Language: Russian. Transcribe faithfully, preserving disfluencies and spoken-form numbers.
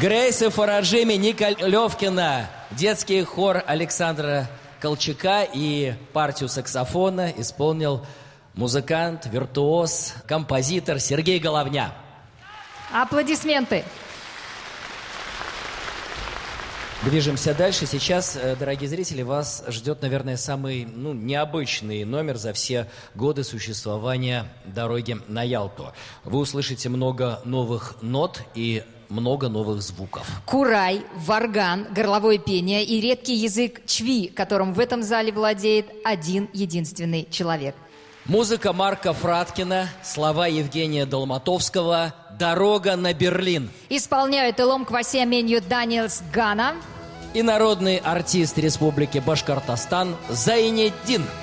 Грейс и Фараджими, Ника Левкина, детский хор Александра Колчака и партию саксофона исполнил музыкант, виртуоз, композитор Сергей Головня. Аплодисменты. Движемся дальше. Сейчас, дорогие зрители, вас ждет, наверное, самый ну, необычный номер за все годы существования дороги на Ялту. Вы услышите много новых нот и много новых звуков. Курай, варган, горловое пение и редкий язык чви, которым в этом зале владеет один единственный человек. Музыка Марка Фраткина, слова Евгения Долматовского «Дорога на Берлин». Исполняют Илом Квасиаменью Даниэлс Гана и народный артист Республики Башкортостан Зайнетдин.